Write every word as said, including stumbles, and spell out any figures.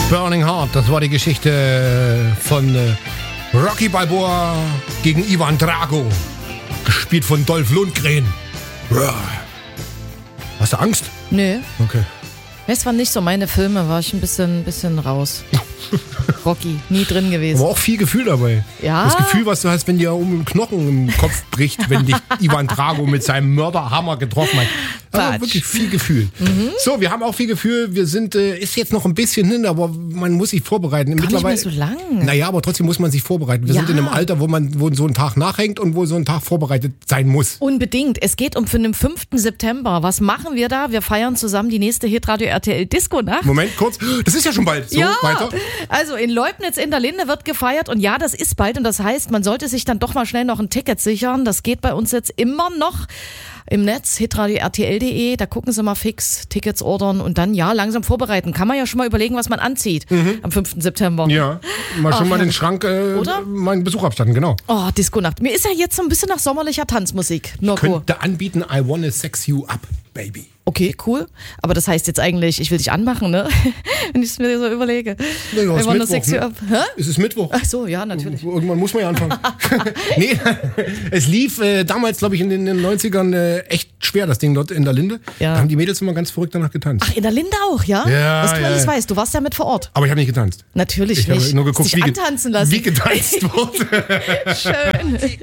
Burning Heart, das war die Geschichte von äh, Rocky Balboa gegen Ivan Drago, gespielt von Dolph Lundgren. Hast du Angst? Nö. Okay. Das waren nicht so meine Filme, war ich ein bisschen, bisschen raus. Rocky, nie drin gewesen. Aber auch viel Gefühl dabei. Ja. Das Gefühl, was du hast, wenn dir um den Knochen im Kopf bricht, wenn dich Ivan Drago mit seinem Mörderhammer getroffen hat. Also wirklich viel Gefühl. Mhm. So, wir haben auch viel Gefühl. Wir sind, äh, ist jetzt noch ein bisschen hin, aber man muss sich vorbereiten. Gar nicht mehr so lang. Naja, aber trotzdem muss man sich vorbereiten. Wir ja. sind in einem Alter, wo man wo so ein Tag nachhängt und wo so ein Tag vorbereitet sein muss. Unbedingt. Es geht um für den fünften September. Was machen wir da? Wir feiern zusammen die nächste Hitradio R T L Disco-Nacht. Moment, kurz. Das ist ja schon bald. So, ja, weiter. Also in Leubnitz in der Linde wird gefeiert und ja, das ist bald und das heißt, man sollte sich dann doch mal schnell noch ein Ticket sichern. Das geht bei uns jetzt immer noch im Netz, hitradio R T L punkt de, da gucken Sie mal fix, Tickets ordern und dann ja, langsam vorbereiten. Kann man ja schon mal überlegen, was man anzieht mhm. am fünften September. Ja, mal schon Ach, mal ja. den Schrank, äh, Oder? meinen Besuch abstatten, genau. Oh, Disco-Nacht. Mir ist ja jetzt so ein bisschen nach sommerlicher Tanzmusik. Mirko. Ich könnte anbieten, I wanna sex you up, baby. Okay, cool. Aber das heißt jetzt eigentlich, ich will dich anmachen, ne? Wenn ich es mir so überlege. Ja, ja, I wanna sex you up. Hä? Es ist Mittwoch. Ach so, ja, natürlich. Irgendwann muss man ja anfangen. Nee, es lief äh, damals, glaube ich, in den, in den neunzigern äh, echt schwer, das Ding dort in der Linde. Ja. Da haben die Mädels immer ganz verrückt danach getanzt. Ach, in der Linde auch, ja? Ja, Was du ja, alles ja. weißt, du warst ja mit vor Ort. Aber ich habe nicht getanzt. Natürlich ich nicht. Ich habe nur geguckt, dich wie, antanzen lassen. wie getanzt wurde. Schön.